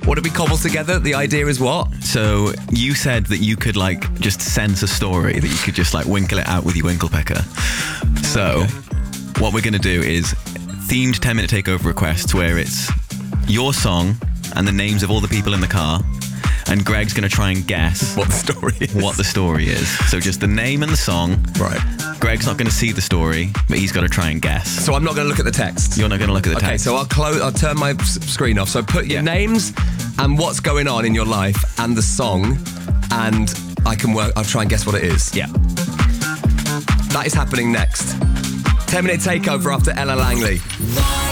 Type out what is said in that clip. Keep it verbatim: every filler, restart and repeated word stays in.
What did we cobble together? The idea is what? So you said that you could like just sense a story, that you could just like winkle it out with your winkle picker. So okay. what we're going to do is themed ten minute takeover requests where it's your song and the names of all the people in the car, and Greg's going to try and guess what the story is. What the story is. So just the name and the song. Right. Greg's not going to see the story, but he's got to try and guess. So I'm not going to look at the text. You're not going to look at the okay, text. Okay, so I'll close. I'll turn my s- screen off. So put your yeah. names and what's going on in your life and the song, and I can work. I'll try and guess what it is. Yeah. That is happening next. ten minute takeover after Ella Langley.